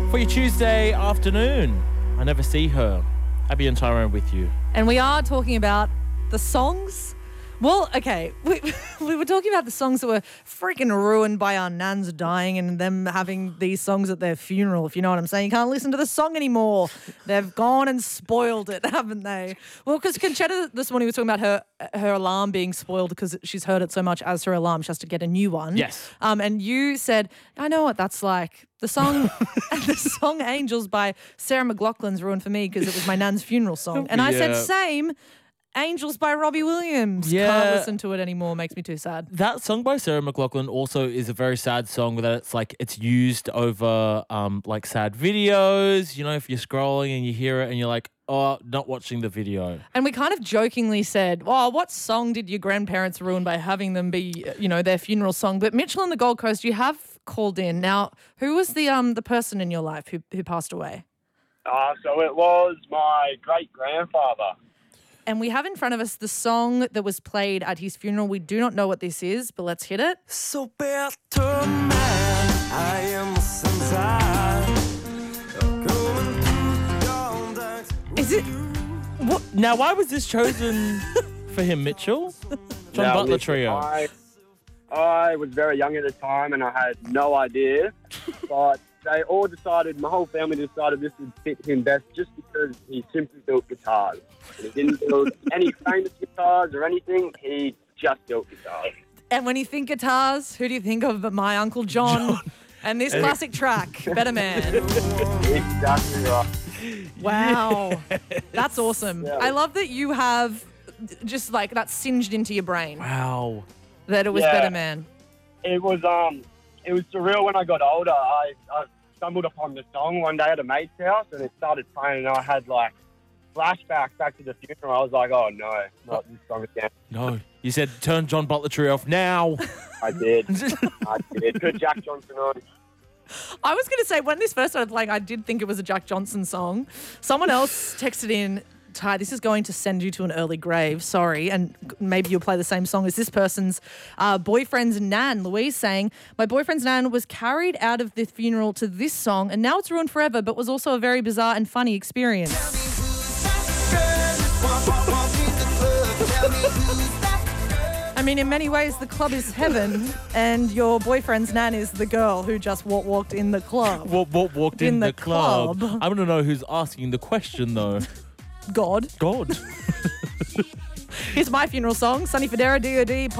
For your Tuesday afternoon, I Never See Her. Abby and Tyrone with you. And we are talking about the songs. Well, okay, we were talking about the songs that were freaking ruined by our nans dying and them having these songs at their funeral, if you know what I'm saying. You can't listen to the song anymore. They've gone and spoiled it, haven't they? Well, because Conchetta this morning was talking about her alarm being spoiled because she's heard it so much as her alarm. She has to get a new one. Yes. And you said, I know what that's like. The song Angels by Sarah McLachlan's ruined for me because it was my nan's funeral song. And I said, same. Angels by Robbie Williams. Yeah. Can't listen to it anymore. Makes me too sad. That song by Sarah McLachlan also is a very sad song that it's used over like sad videos. You know, if you're scrolling and you hear it and you're like, oh, not watching the video. And we kind of jokingly said, oh, what song did your grandparents ruin by having them be, their funeral song? But Mitchell and the Gold Coast, you have called in. Now, who was the person in your life who passed away? So it was my great-grandfather. And we have in front of us the song that was played at his funeral. We do not know what this is, but let's hit it. So better man, I am Is it? What? Now, why was this chosen for him, Mitchell? John Now, Butler listen, Trio. I was very young at the time and I had no idea, but they all decided, my whole family decided this would fit him best just because he simply built guitars. And he didn't build any famous guitars or anything, he just built guitars. And when you think guitars, who do you think of but my Uncle John. And this classic track, Better Man. Exactly right. Wow. That's awesome. Yeah. I love that you have just like that singed into your brain Wow. that it was Yeah. Better Man. It was surreal when I got older. I stumbled upon the song one day at a mate's house and it started playing and I had like flashbacks back to the funeral. I was like, oh no, not this song again. No. You said turn John Butler Trio off now. I did. Put Jack Johnson on. I was going to say, when this first started playing, I did think it was a Jack Johnson song. Someone else texted in, Ty, this is going to send you to an early grave, sorry, and maybe you'll play the same song as this person's boyfriend's nan, Louise, saying, my boyfriend's nan was carried out of the funeral to this song and now it's ruined forever, but was also a very bizarre and funny experience. I mean, in many ways, the club is heaven and your boyfriend's nan is the girl who just walked in the club. What walked in the club? I want to know who's asking the question, though. God. God. Here's my funeral song, Sonny Fodera, D.O.D.